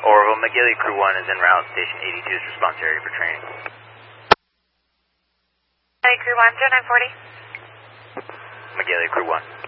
Orville, McGilly Crew 1 is en route. Station 82 is response area for training. McGilly Crew 1, 0940. McGilly Crew 1.